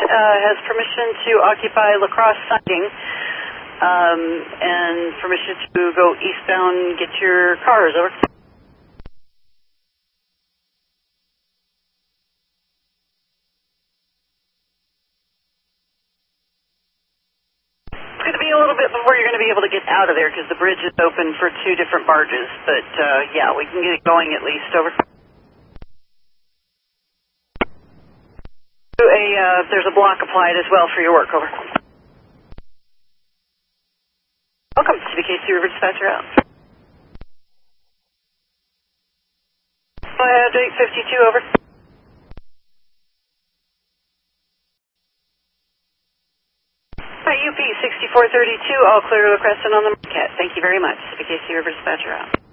has permission to occupy La Crosse siding and permission to go eastbound and get your cars. Over. It's going to be a little bit before you're going to be able to get out of there because the bridge is open for 2 different barges. But yeah, we can get it going at least. Over. There's a block applied as well for your work. Over. Welcome, CBKC River Dispatcher out. Ahead 852, over. UP 6432, all clear to Crescent on the Marquette. Thank you very much, CBKC River Dispatcher out.